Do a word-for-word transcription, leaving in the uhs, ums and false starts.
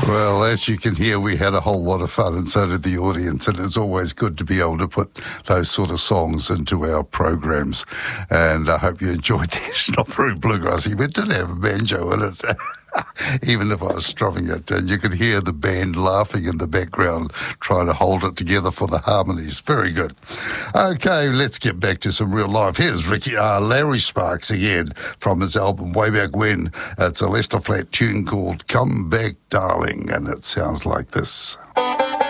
Well, as you can hear, we had a whole lot of fun, and so did the audience, and it's always good to be able to put those sort of songs into our programs, and I hope you enjoyed that. It's not very bluegrassy, but it did have a banjo in it. Even if I was strumming it, and you could hear the band laughing in the background, trying to hold it together for the harmonies. Very good. Okay, let's get back to some real life. Here's Ricky, uh, Larry Sparks again from his album way back when. It's a Lester Flatt tune called Come Back Darling, and it sounds like this.